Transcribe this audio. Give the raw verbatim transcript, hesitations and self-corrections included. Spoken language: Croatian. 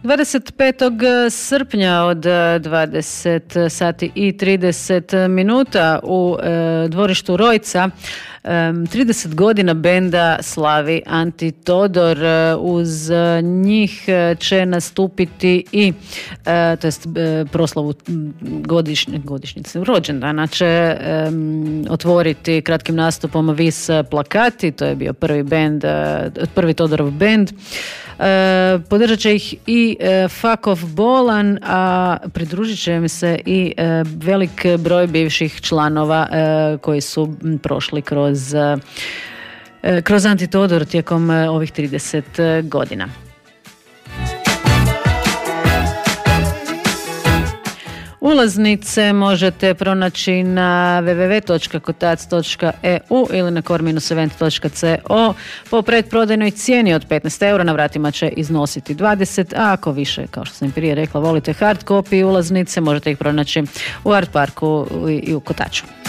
dvadeset petog srpnja od dvadeset sati i trideset minuta u e, dvorištu Rojca e, trideset godina benda slavi Antitodor. Uz njih će nastupiti i e, to jest e, proslavu godišnje, godišnjice rođendana će e, otvoriti kratkim nastupom Vis plakati. To je bio prvi bend, e, prvi Todorov bend. E, podržat će ih i e, Fakov Bolan, a pridružit će mi se i e, velik broj bivših članova e, koji su prošli kroz, e, kroz Antitodor tijekom e, ovih trideset godina. Ulaznice možete pronaći na w w w točka kotac točka e u ili na core event točka co po predprodajnoj cijeni od petnaest eura. Na vratima će iznositi dvadeset, a ako više, kao što sam prije rekla, volite hard copy ulaznice, možete ih pronaći u Art Parku i u Kotaču.